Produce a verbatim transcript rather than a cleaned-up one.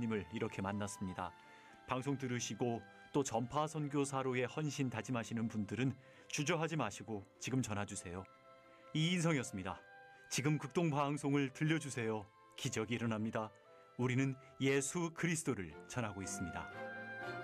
목사님을 이렇게 만났습니다. 방송 들으시고 또 전파 선교사로의 헌신 다짐하시는 분들은 주저하지 마시고 지금 전화 주세요. 이인성이었습니다. 지금 극동방송을 들려주세요. 기적이 일어납니다. 우리는 예수 그리스도를 전하고 있습니다.